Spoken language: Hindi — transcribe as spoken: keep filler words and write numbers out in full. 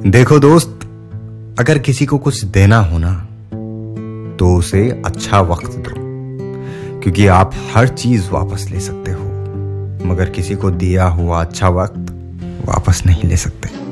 देखो दोस्त, अगर किसी को कुछ देना हो ना तो उसे अच्छा वक्त दो, क्योंकि आप हर चीज वापस ले सकते हो, मगर किसी को दिया हुआ अच्छा वक्त वापस नहीं ले सकते।